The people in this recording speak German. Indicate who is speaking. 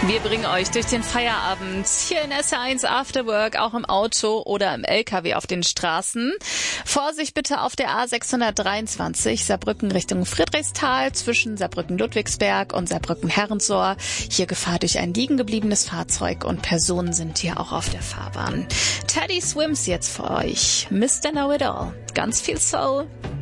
Speaker 1: Wir bringen euch durch den Feierabend hier in SR1 After Work, auch im Auto oder im LKW auf den Straßen. Vorsicht bitte auf der A623 Saarbrücken Richtung Friedrichsthal zwischen Saarbrücken-Ludwigsberg und Saarbrücken-Herrensohr. Hier Gefahr durch ein liegen gebliebenes Fahrzeug und Personen sind hier auch auf der Fahrbahn. Teddy Swims jetzt für euch. Mr. Know It All. Ganz viel Soul.